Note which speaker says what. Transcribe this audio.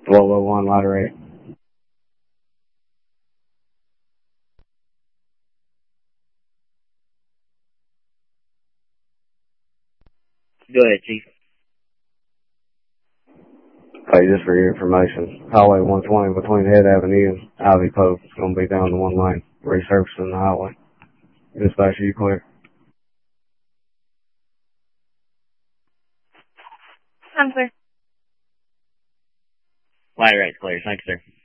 Speaker 1: 1201 ladder 8.
Speaker 2: Go ahead, Chief.
Speaker 1: Hey, just for your information, Highway 120 between Head Avenue and Ivy Post is going to be down to one lane, resurfacing the highway. Dispatch, you clear?
Speaker 3: I'm clear.
Speaker 2: Ladder 8 clear. Thank you, sir.